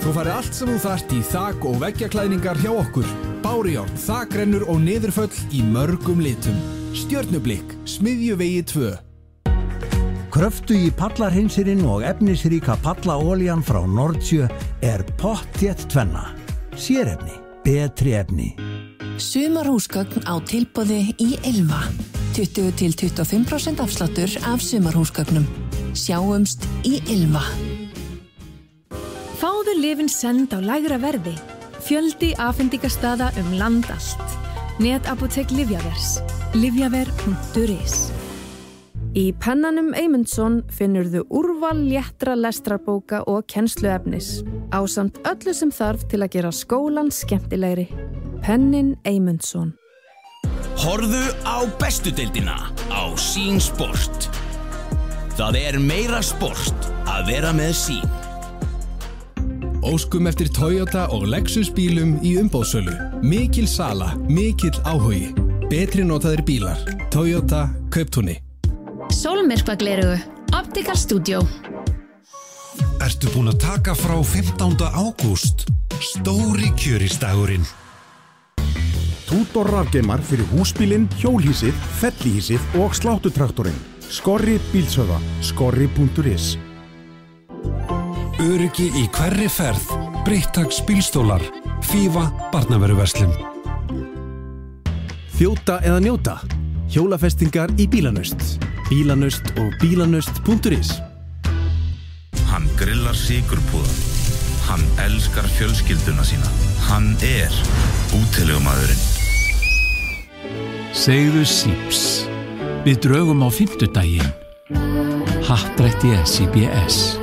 Þú farið allt sem þú þarft í þak- og veggjaklæðningar hjá okkur. Bárujárn, þakrennur og niðurföll í mörgum litum. Stjörnublikk, Smiðjuvegi 2. Kröftugi pallarhreinsirinn og efnisríka pallaolían frá Nordsjö pottþétt tvenna. Sérefni, betri efni. Sumarhúsgögn á tilboði í Ylva. 20-25% afsláttur af sumarhúsgögnum. Sjáumst í Ylva. Fáðu lyfin send á lægra verði. Fjöldi afhendingarstaða land allt. Netapotek Lyfjavers. Lyfjaver.is. Í pennanum Eymundsson finnurðu úrval léttra lestrarbóka og kennsluefnis, ásamt öllu sem þarf til að gera skólan skemmtilegri. Pennin Eymundsson. Horfðu á bestu deildina á Sýn Sport. Það meira sport að vera með Sýn. Óskum eftir Toyota og Lexus bílum í umboðssölu. Mikil sala, mikill áhugi. Betri notaðir bílar. Toyota Kauptúni. Sólmyrkvaglerugu, Optical Studio. Ertu búin að taka frá 15. ágúst? Stóri kjöristagurinn. Tudor rafgeimar fyrir húsbílinn, hjólhýsið, fellihýsið og sláttutraktorinn. Skorri bílsöða, skorri.is. Öryggi í hverri ferð. Breittaks bílstólar. Fífa barnaveruverslun. Þjóta eða njóta. Hjólafestingar í Bílanaust. Bílanaust og bílanaust.is. Hann grillar sykurpúða. Hann elskar fjölskylduna sína. Hann útilegumaðurinn. Segðu síps. Við drögum á 5. Happdrætti CBS.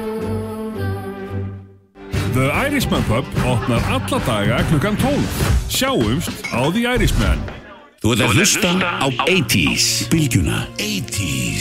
The Irishman Pub opnar alla daga klukkan 12. Sjáumst á The Irishman. Þú ert að hlusta á 80s. Bylgjuna. 80s.